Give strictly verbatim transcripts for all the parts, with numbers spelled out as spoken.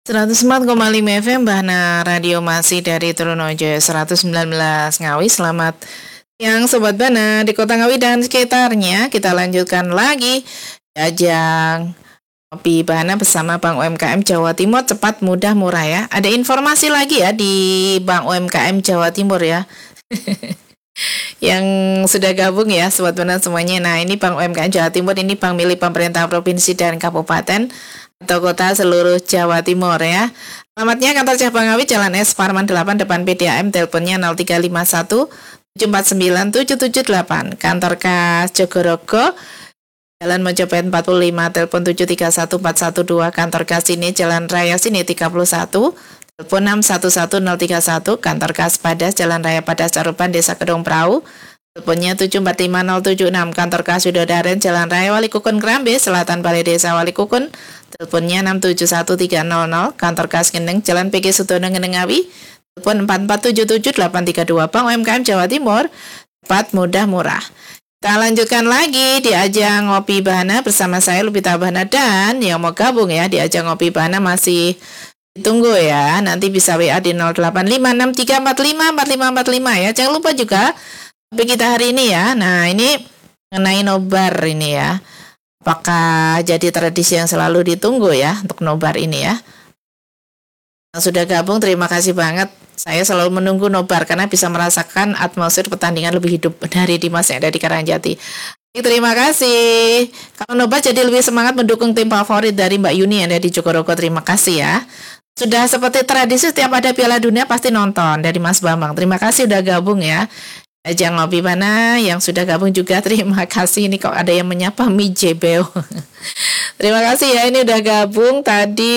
seratus empat koma lima F M Bahana Radio masih dari Trunojoyo seratus sembilan belas Ngawi. Selamat siang Sobat Bana di Kota Ngawi dan sekitarnya. Kita lanjutkan lagi ajang Ngopi Bahana bersama Bank U M K M Jawa Timur, cepat, mudah, murah ya. Ada informasi lagi ya di Bank U M K M Jawa Timur ya. Yang sudah gabung ya Sobat Bana semuanya. Nah, ini Bank U M K M Jawa Timur, ini bank milik pemerintah provinsi dan kabupaten atau kota seluruh Jawa Timur ya. Alamatnya kantor cabang Ngawi, Jalan S Parman delapan depan P D A M, teleponnya nol tiga lima satu tujuh empat sembilan tujuh tujuh delapan. Kantor Kas Jogorogo, Jalan Mojopahit empat puluh lima, telepon tujuh tiga satu empat satu dua. Kantor Kas Sini, Jalan Raya Sini tiga puluh satu, telepon enam satu satu nol tiga satu. Kantor Kas Padas, Jalan Raya Padas Carupan, Desa Kedong Prau, teleponnya tujuh empat lima nol tujuh enam. Kantor Kas Widodaren, Jalan Raya Wali Kukun Kerambe, Selatan Balai Desa Wali Kukun, teleponnya enam tujuh satu tiga nol nol. Kantor Kas Gendeng, Jalan P G Sutono Gendeng Ngawi, telepon empat empat tujuh tujuh delapan tiga dua. Bank U M K M Jawa Timur, cepat, mudah, murah. Kita lanjutkan lagi di ajang Ngopi Bahana bersama saya Lupita Bahana, dan yang mau gabung ya di ajang Ngopi Bahana masih ditunggu ya. Nanti bisa W A di nol delapan lima enam tiga empat lima empat lima empat lima ya. Jangan lupa juga topik kita hari ini ya. Nah, ini mengenai nobar ini ya. Apakah jadi tradisi yang selalu ditunggu ya untuk nobar ini ya? Yang sudah gabung terima kasih banget. Saya selalu menunggu nobar karena bisa merasakan atmosfer pertandingan lebih hidup dari Dimas yang ada di Karangjati. Terima kasih. Kalau nobar jadi lebih semangat mendukung tim favorit dari Mbak Yuni yang ada di Jogorogo. Terima kasih ya. Sudah seperti tradisi setiap ada Piala Dunia pasti nonton dari Mas Bambang. Terima kasih udah gabung ya. Ajang Ngopi Bahana yang sudah gabung juga terima kasih. Ini kok ada yang menyapa Mi Jebeo. Terima kasih ya, ini udah gabung tadi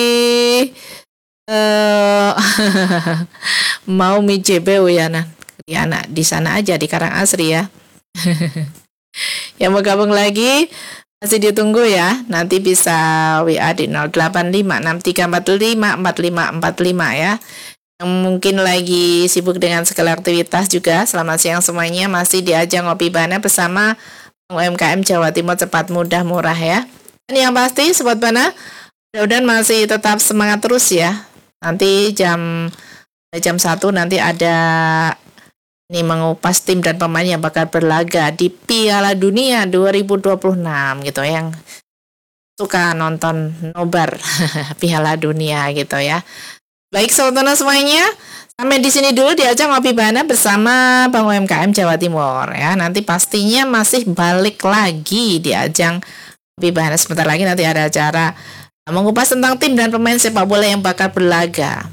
uh, mau Mi Jebeo ya nah. Ya anak di sana aja di Karangasri ya. Yang mau gabung lagi masih ditunggu ya. Nanti bisa W A di nol delapan lima enam tiga empat lima empat lima empat lima ya. Yang mungkin lagi sibuk dengan segala aktivitas juga, selamat siang semuanya. Masih di ajang Ngopi Bahana bersama U M K M Jawa Timur, cepat, mudah, murah ya. Dan yang pasti Sobat Bana, mudah-mudahan masih tetap semangat terus ya. Nanti jam jam satu nanti ada ini mengupas tim dan pemain yang bakal berlaga di Piala Dunia dua ribu dua puluh enam gitu, yang suka nonton nobar Piala Dunia gitu ya. Baik Sobat Bana semuanya, sampai di sini dulu di ajang Ngopi Bahana bersama Bank U M K M Jawa Timur ya. Nanti pastinya masih balik lagi di ajang Ngopi Bahana. Sebentar lagi nanti ada acara mengupas tentang tim dan pemain sepak bola yang bakal berlaga